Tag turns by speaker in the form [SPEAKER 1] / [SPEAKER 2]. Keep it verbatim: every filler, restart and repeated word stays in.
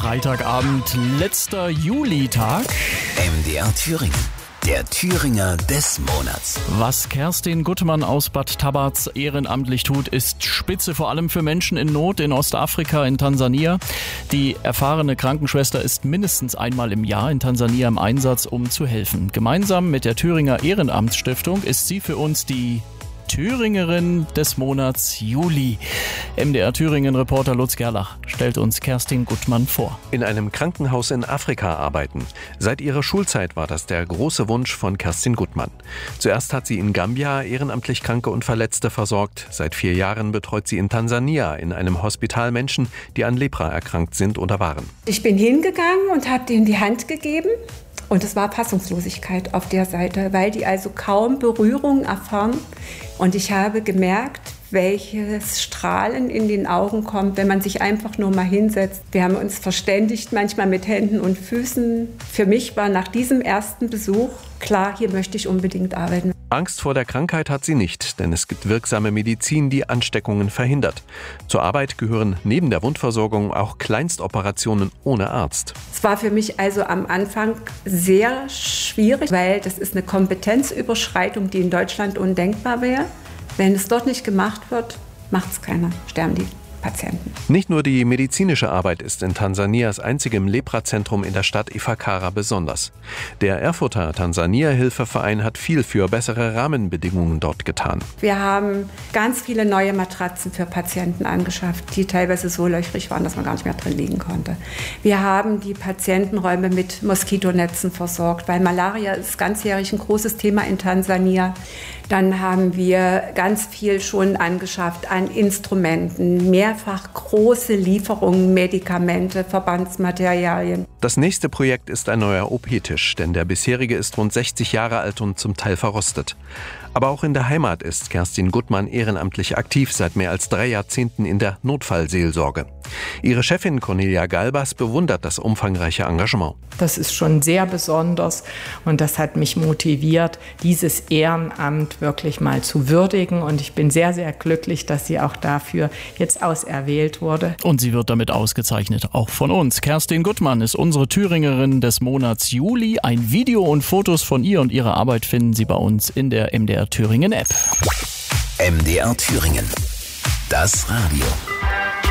[SPEAKER 1] Freitagabend, letzter Julitag.
[SPEAKER 2] M D R Thüringen, der Thüringer des Monats.
[SPEAKER 1] Was Kerstin Guttmann aus Bad Tabarz ehrenamtlich tut, ist spitze, vor allem für Menschen in Not in Ostafrika, in Tansania. Die erfahrene Krankenschwester ist mindestens einmal im Jahr in Tansania im Einsatz, um zu helfen. Gemeinsam mit der Thüringer Ehrenamtsstiftung ist sie für uns die Thüringerin des Monats Juli. M D R Thüringen-Reporter Lutz Gerlach stellt uns Kerstin Guttmann vor.
[SPEAKER 3] In einem Krankenhaus in Afrika arbeiten. Seit ihrer Schulzeit war das der große Wunsch von Kerstin Guttmann. Zuerst hat sie in Gambia ehrenamtlich Kranke und Verletzte versorgt. Seit vier Jahren betreut sie in Tansania in einem Hospital Menschen, die an Lepra erkrankt sind oder waren.
[SPEAKER 4] Ich bin hingegangen und habe denen die Hand gegeben. Und es war Fassungslosigkeit auf der Seite, weil die also kaum Berührung erfahren. Und ich habe gemerkt, welches Strahlen in den Augen kommt, wenn man sich einfach nur mal hinsetzt. Wir haben uns verständigt, manchmal mit Händen und Füßen. Für mich war nach diesem ersten Besuch klar, hier möchte ich unbedingt arbeiten.
[SPEAKER 3] Angst vor der Krankheit hat sie nicht, denn es gibt wirksame Medizin, die Ansteckungen verhindert. Zur Arbeit gehören neben der Wundversorgung auch Kleinstoperationen ohne Arzt.
[SPEAKER 4] Es war für mich also am Anfang sehr schwierig, weil das ist eine Kompetenzüberschreitung, die in Deutschland undenkbar wäre. Wenn es dort nicht gemacht wird, macht es keiner, sterben die Patienten.
[SPEAKER 3] Nicht nur die medizinische Arbeit ist in Tansanias einzigem Lepra-Zentrum in der Stadt Ifakara besonders. Der Erfurter Tansania-Hilfeverein hat viel für bessere Rahmenbedingungen dort getan.
[SPEAKER 4] Wir haben ganz viele neue Matratzen für Patienten angeschafft, die teilweise so löchrig waren, dass man gar nicht mehr drin liegen konnte. Wir haben die Patientenräume mit Moskitonetzen versorgt, weil Malaria ist ganzjährig ein großes Thema in Tansania. Dann haben wir ganz viel schon angeschafft an Instrumenten, mehrfach große Lieferungen, Medikamente, Verbandsmaterialien.
[SPEAKER 3] Das nächste Projekt ist ein neuer O P-Tisch, denn der bisherige ist rund sechzig Jahre alt und zum Teil verrostet. Aber auch in der Heimat ist Kerstin Guttmann ehrenamtlich aktiv, seit mehr als drei Jahrzehnten in der Notfallseelsorge. Ihre Chefin Cornelia Galbas bewundert das umfangreiche Engagement.
[SPEAKER 5] Das ist schon sehr besonders und das hat mich motiviert, dieses Ehrenamt wirklich mal zu würdigen. Und ich bin sehr, sehr glücklich, dass sie auch dafür jetzt auserwählt wurde.
[SPEAKER 1] Und sie wird damit ausgezeichnet, auch von uns. Kerstin Guttmann ist unsere Thüringerin des Monats Juli. Ein Video und Fotos von ihr und ihrer Arbeit finden Sie bei uns in der M D R Thüringen App.
[SPEAKER 2] M D R Thüringen, das Radio.